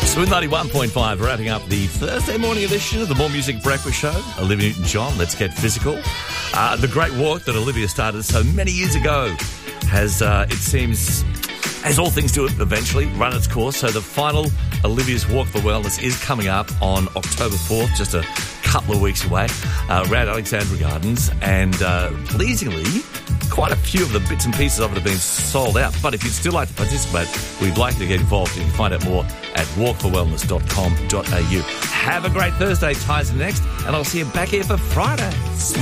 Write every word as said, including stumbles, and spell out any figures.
Smooth ninety-one point five, wrapping up the Thursday morning edition of the More Music Breakfast Show. Olivia Newton-John, let's get physical. Uh, the great walk that Olivia started so many years ago has, uh, it seems, as all things do it eventually, run its course. So the final Olivia's Walk for Wellness is coming up on October fourth, just a couple of weeks away, uh, around Alexandra Gardens. And uh, pleasingly, quite a few of the bits and pieces of it have been sold out. But if you'd still like to participate, we'd like you to get involved. You can find out more at walk for wellness dot com dot a u. Have a great Thursday. Ties next, and I'll see you back here for Friday.